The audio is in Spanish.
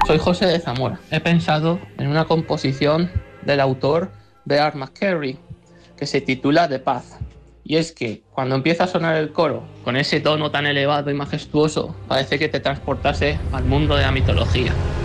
Soy José de Zamora. He pensado en una composición del autor Bear McCreary que se titula De Paz. Y es que cuando empieza a sonar el coro con ese tono tan elevado y majestuoso, parece que te transportase al mundo de la mitología.